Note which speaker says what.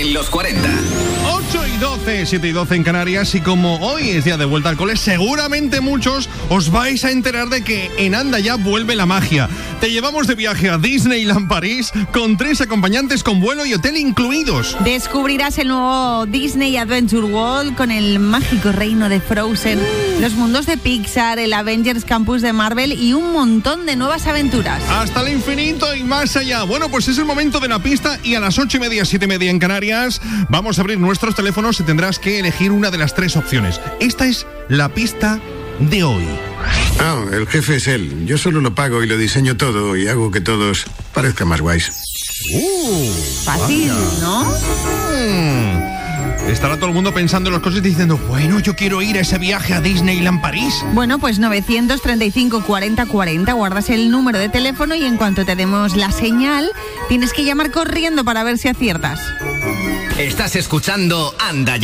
Speaker 1: en los 40.
Speaker 2: 8:12, 7:12 en Canarias, y como hoy es día de vuelta al cole, seguramente muchos os vais a enterar de que en Anda Ya vuelve la magia. Te llevamos de viaje a Disneyland París con 3 acompañantes con vuelo y hotel incluidos.
Speaker 3: Descubrirás el nuevo Disney Adventure World con el mágico reino de Frozen, los mundos de Pixar, el Avengers Campus de Marvel y un montón de nuevas aventuras.
Speaker 2: Hasta el infinito y más allá. Bueno, pues es el momento de la pista y a las 8:30, 7:30 en Canarias vamos a abrir nuestros teléfonos y tendrás que elegir una de las 3 opciones. Esta es la pista de hoy.
Speaker 4: Ah, el jefe es él. Yo solo lo pago y lo diseño todo y hago que todos parezcan más guays.
Speaker 3: Fácil, ¿no?
Speaker 2: Estará todo el mundo pensando en las cosas y diciendo, bueno, yo quiero ir a ese viaje a Disneyland París.
Speaker 3: Bueno, pues 935 40 40, guardas el número de teléfono y en cuanto te demos la señal, tienes que llamar corriendo para ver si aciertas.
Speaker 1: Estás escuchando Anda Ya.